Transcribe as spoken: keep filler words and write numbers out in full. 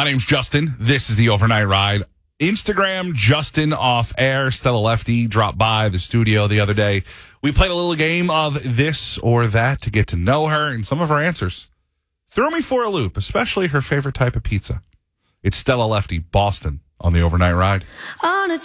name's Justin. This is the Overnight Ride. Instagram, Justin Off Air. Stella Lefty dropped by the studio the other day. We played a little game of this or that to get to know her, and some of her answers threw me for a loop, especially her favorite type of pizza. It's Stella Lefty, Boston, on the Overnight Ride. On a